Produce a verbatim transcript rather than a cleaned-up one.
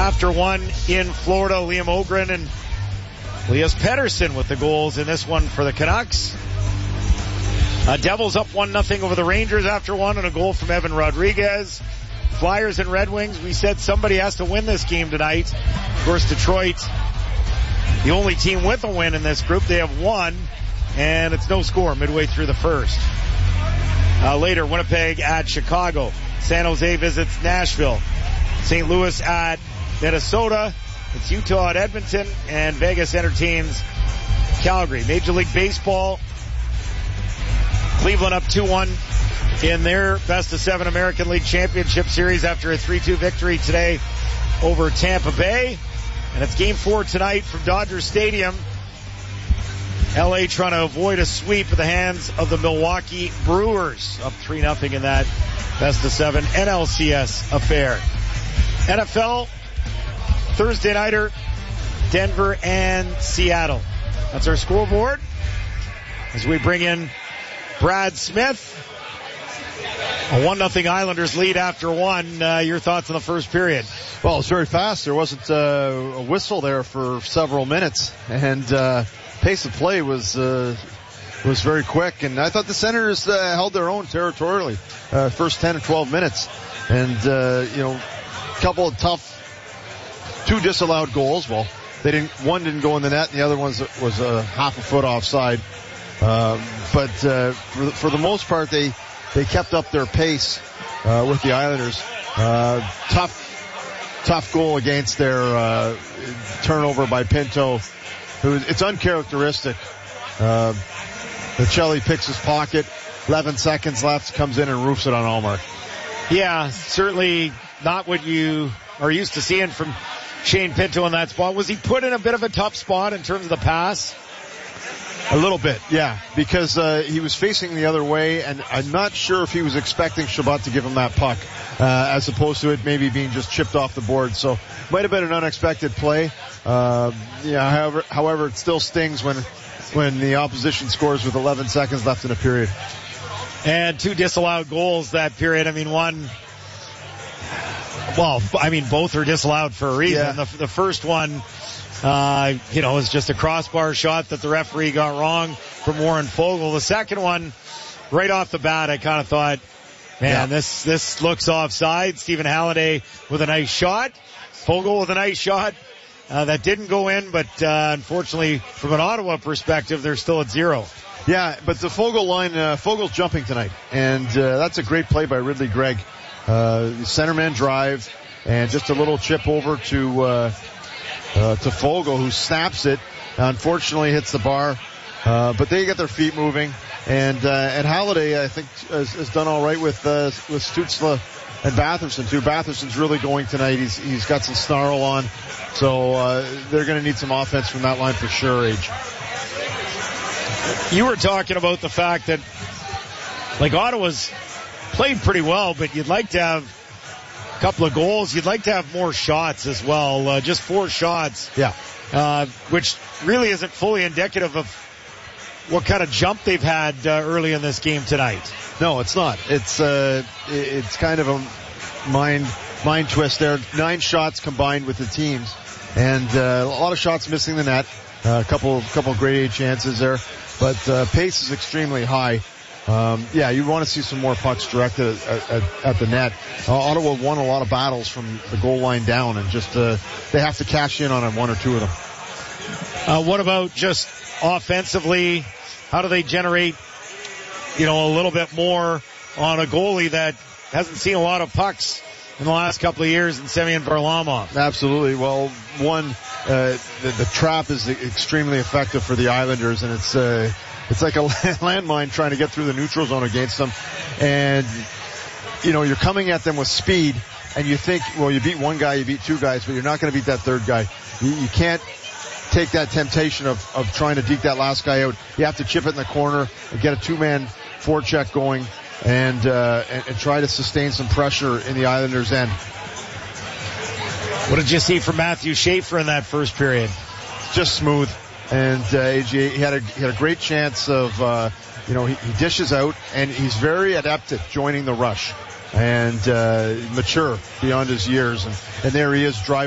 After one in Florida, Liam Ogren and Elias Pettersson with the goals in this one for the Canucks. Uh, Devils up one nothing over the Rangers after one, and a goal from Evan Rodriguez. Flyers and Red Wings, we said somebody has to win this game tonight. Of course, Detroit, the only team with a win in this group. They have won, and it's no score midway through the first. Uh, later, Winnipeg at Chicago. San Jose visits Nashville. Saint Louis at Minnesota. It's Utah at Edmonton, and Vegas entertains Calgary. Major League Baseball, Cleveland up two one in their best of seven American League Championship Series after a three two victory today over Tampa Bay. And it's game four tonight from Dodger Stadium. L A trying to avoid a sweep at the hands of the Milwaukee Brewers. Up three nothing in that best of seven N L C S affair. N F L, Thursday nighter, Denver and Seattle. That's our scoreboard as we bring in Brad Smith. A one nothing Islanders lead after one. Uh, your thoughts on the first period? Well, it was very fast. There wasn't uh, a whistle there for several minutes, and uh, pace of play was uh, was very quick. And I thought the Senators uh, held their own territorially uh, first ten to twelve minutes, and uh, you know, a couple of tough, two disallowed goals. Well, they didn't. One didn't go in the net, and the other one was a half a foot offside. Uh, but uh, for, for the most part, they they kept up their pace uh, with the Islanders. Uh, tough, tough goal against their uh, turnover by Pinto. Who it's uncharacteristic. Uh, Chelly picks his pocket. eleven seconds left, comes in and roofs it on Allmark. Yeah, certainly not what you are used to seeing from Shane Pinto in that spot. Was he put in a bit of a tough spot in terms of the pass? A little bit, yeah, because uh, he was facing the other way, and I'm not sure if he was expecting Shabbat to give him that puck, uh, as opposed to it maybe being just chipped off the board. So, might have been an unexpected play. Uh, yeah, however, however, it still stings when when the opposition scores with eleven seconds left in a period. And two disallowed goals that period. I mean, one. Well, I mean, both are disallowed for a reason. Yeah. The, the first one. Uh, you know, it was just a crossbar shot that the referee got wrong from Warren Foegele. The second one, right off the bat, I kind of thought, man, yeah. this, this looks offside. Stephen Halliday with a nice shot. Foegele with a nice shot. Uh, that didn't go in, but, uh, unfortunately, from an Ottawa perspective, they're still at zero. Yeah, but the Foegele line, uh, Fogel's jumping tonight. And, uh, that's a great play by Ridley Gregg. Uh, centerman drive and just a little chip over to, uh, Uh, to Foegele, who snaps it. Unfortunately, hits the bar. Uh, but they get their feet moving. And, uh, and Halliday, I think, has, has done all right with, uh, with Stützle and Batherson, too. Batherson's really going tonight. He's, he's got some snarl on. So, uh, they're gonna need some offense from that line for sure, Age. You were talking about the fact that, like, Ottawa's played pretty well, but you'd like to have couple of goals. You'd like to have more shots as well. Uh, just four shots. Yeah. Uh, which really isn't fully indicative of what kind of jump they've had uh, early in this game tonight. No, it's not. It's uh, it's kind of a mind mind twist there. Nine shots combined with the teams, and uh, a lot of shots missing the net. Uh, a couple couple grade A chances there, but uh, pace is extremely high. Um, yeah, you want to see some more pucks directed at, at, at the net. Uh, Ottawa won a lot of battles from the goal line down, and just uh, they have to cash in on one or two of them. Uh, what about just offensively? How do they generate, you know, a little bit more on a goalie that hasn't seen a lot of pucks in the last couple of years in Semyon Varlamov? Absolutely. Well, one, uh, the, the trap is extremely effective for the Islanders, and it's uh, It's like a landmine trying to get through the neutral zone against them. And, you know, you're coming at them with speed, and you think, well, you beat one guy, you beat two guys, but you're not going to beat that third guy. You, you can't take that temptation of, of trying to deke that last guy out. You have to chip it in the corner and get a two-man forecheck going and, uh, and, and try to sustain some pressure in the Islanders' end. What did you see from Matthew Schaefer in that first period? Just smooth. And uh, A J, he had a he had a great chance of uh, you know he, he dishes out, and he's very adept at joining the rush and uh, mature beyond his years, and, and there he is driving.